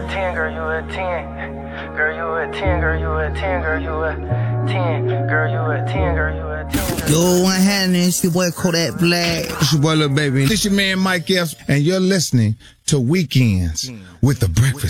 10, girl, you a 10. Girl, you a 10, girl, you a 10, girl, you a 10. Girl, you a 10, girl, you a 10. Yo, one hand, it's your boy Kodak Black. It's your boy Lil Baby. This your man Mike F. And you're listening to Weekends with The Breakfast